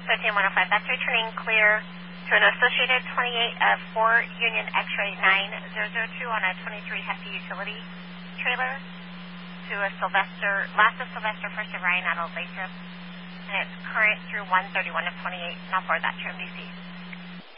15105, that's returning clear to an Associated 28 of 4 Union X-ray 9002 on a 23 hefty utility trailer to a Sylvester, last of Sylvester, first of Ryan at Old Lathrop. And it's current through 131 of 28, and I'll forward that to MDC.